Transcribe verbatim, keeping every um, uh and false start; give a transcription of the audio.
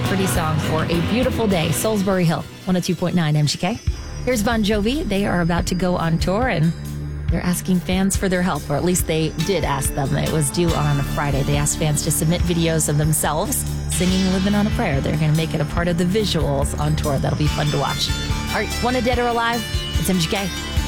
pretty song for a beautiful day. Salisbury Hill, one oh two point nine M G K. Here's Bon Jovi. They are about to go on tour, and they're asking fans for their help, or at least they did ask them. It was due on a Friday. They asked fans to submit videos of themselves singing Living on a Prayer. They're going to make it a part of the visuals on tour. That'll be fun to watch. All right, wanted dead or alive? It's M G K.